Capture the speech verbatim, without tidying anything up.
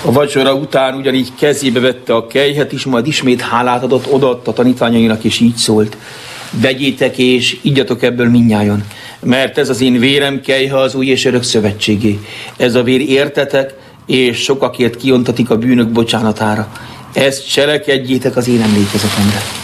A vacsora után ugyanígy kezébe vette a kejhet is, majd ismét hálát adott, odaadta a tanítványainak, és így szólt: vegyétek és igyatok ebből mindnyájan, mert ez az én vérem kejha az új és örök szövetségé. Ez a vér értetek, és sokakért kiontatik a bűnök bocsánatára. Ezt cselekedjétek az én emlékezetemre.